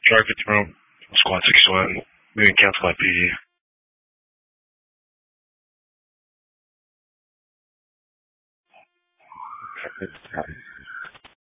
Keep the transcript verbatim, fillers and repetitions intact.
Shark fifty room, squad sixty-one, moving cancel my P D. It's